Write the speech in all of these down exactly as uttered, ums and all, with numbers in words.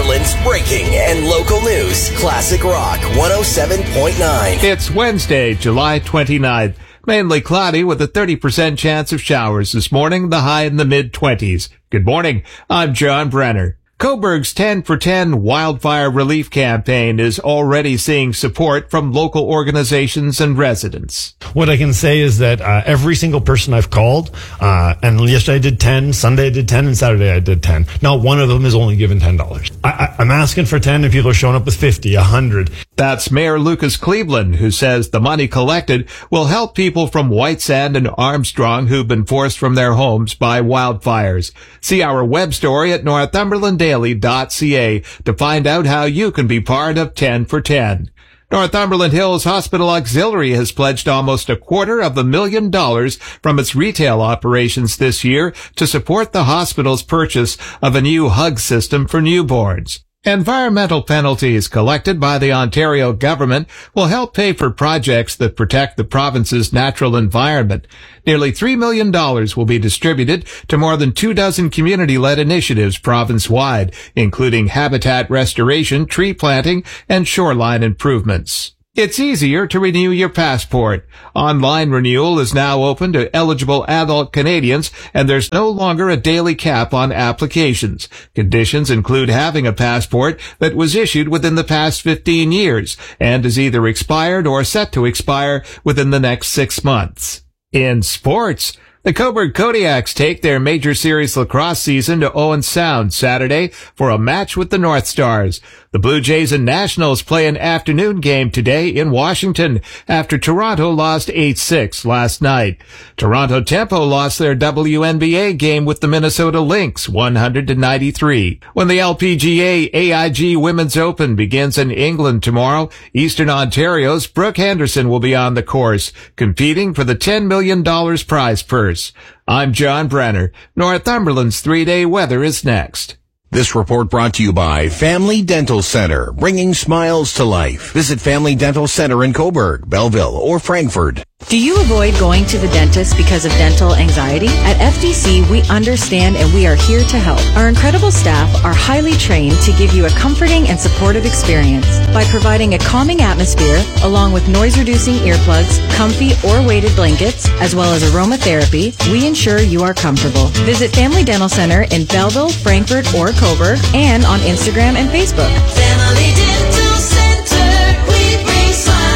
Northumberland's breaking and local news. Classic Rock one oh seven point nine. It's Wednesday, July twenty-ninth. Mainly cloudy with a thirty percent chance of showers this morning, the high in the mid-twenties. Good morning. I'm John Brenner. Coburg's ten for ten wildfire relief campaign is already seeing support from local organizations and residents. What I can say is that uh, every single person I've called, uh, and yesterday I did ten, Sunday I did ten, and Saturday I did ten. Not one of them is only given ten dollars. I, I, I'm asking for ten, and people are showing up with fifty, one hundred. That's Mayor Lucas Cleveland, who says the money collected will help people from White Sand and Armstrong who've been forced from their homes by wildfires. See our web story at northumberland daily dot c a to find out how you can be part of ten for ten. Northumberland Hills Hospital Auxiliary has pledged almost a quarter of a million dollars from its retail operations this year to support the hospital's purchase of a new hug system for newborns. Environmental penalties collected by the Ontario government will help pay for projects that protect the province's natural environment. Nearly three million dollars will be distributed to more than two dozen community-led initiatives province-wide, including habitat restoration, tree planting, and shoreline improvements. It's easier to renew your passport. Online renewal is now open to eligible adult Canadians, and there's no longer a daily cap on applications. Conditions include having a passport that was issued within the past fifteen years and is either expired or set to expire within the next six months. In sports, the Coburg Kodiaks take their Major Series lacrosse season to Owen Sound Saturday for a match with the North Stars. The Blue Jays and Nationals play an afternoon game today in Washington after Toronto lost eight six last night. Toronto Tempo lost their W N B A game with the Minnesota Lynx one hundred to ninety-three. When the L P G A A I G Women's Open begins in England tomorrow, Eastern Ontario's Brooke Henderson will be on the course, competing for the ten million dollars prize purse. I'm John Brenner. Northumberland's three-day weather is next. This report brought to you by Family Dental Center, bringing smiles to life. Visit Family Dental Center in Coburg, Belleville, or Frankfurt. Do you avoid going to the dentist because of dental anxiety? At F D C, we understand and we are here to help. Our incredible staff are highly trained to give you a comforting and supportive experience. By providing a calming atmosphere, along with noise-reducing earplugs, comfy or weighted blankets, as well as aromatherapy, we ensure you are comfortable. Visit Family Dental Center in Belleville, Frankfurt, or Coburg, and on Instagram and Facebook. Family Dental Center, we bring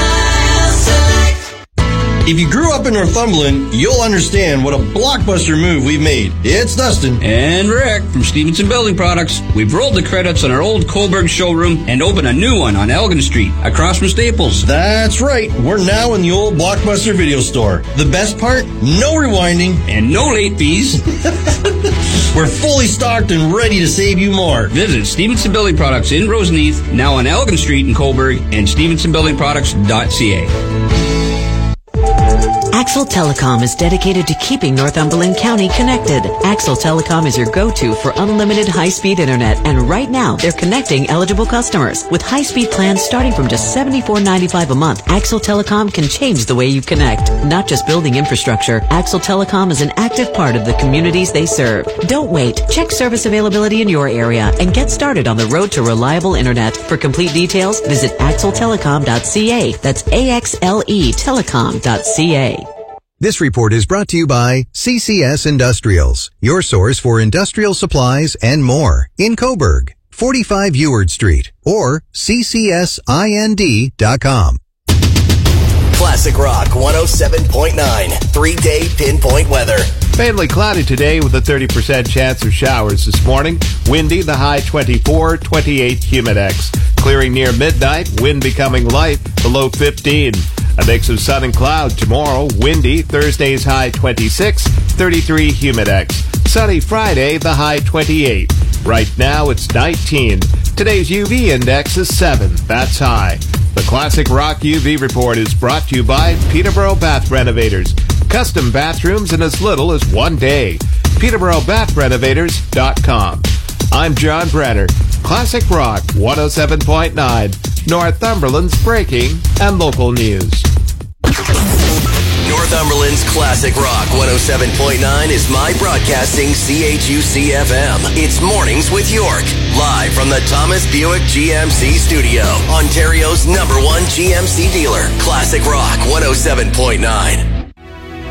smiles to life. If you grew up in Northumberland, you'll understand what a blockbuster move we've made. It's Dustin. And Rick from Stevenson Building Products. We've rolled the credits on our old Coburg showroom and opened a new one on Elgin Street, across from Staples. That's right. We're now in the old Blockbuster video store. The best part? No rewinding. And no late fees. We're fully stocked and ready to save you more. Visit Stevenson Building Products in Roseneath, now on Elgin Street in Coburg, and stevenson building products dot c a. Axel Telecom is dedicated to keeping Northumberland County connected. Axel Telecom is your go-to for unlimited high-speed internet, and right now they're connecting eligible customers. With high-speed plans starting from just seventy-four ninety-five a month, Axel Telecom can change the way you connect. Not just building infrastructure, Axel Telecom is an active part of the communities they serve. Don't wait. Check service availability in your area and get started on the road to reliable internet. For complete details, visit axel telecom dot c a. That's A X L E telecom dot c a. This report is brought to you by C C S Industrials, your source for industrial supplies and more in Coburg, forty-five Ewart Street, or c c s ind dot com. Classic Rock one oh seven point nine, three-day pinpoint weather. Mainly cloudy today with a thirty percent chance of showers this morning. Windy, the high twenty-four, twenty-eight humidex. Clearing near midnight, wind becoming light, below fifteen. A mix of sun and cloud tomorrow. Windy, Thursday's high twenty-six, thirty-three humidex. Sunny Friday, the high twenty-eight. Right now it's nineteen. Today's U V index is seven. That's high. The Classic Rock U V report is brought to you by Peterborough Bath Renovators. Custom bathrooms in as little as one day. Peterborough Bath Renovators dot com. I'm John Brenner. Classic Rock one oh seven point nine. Northumberland's breaking and local news. Northumberland's Classic Rock one oh seven point nine is My Broadcasting C H U C F M. It's Mornings with York. Live from the Thomas Buick G M C studio. Ontario's number one G M C dealer. Classic Rock one oh seven point nine.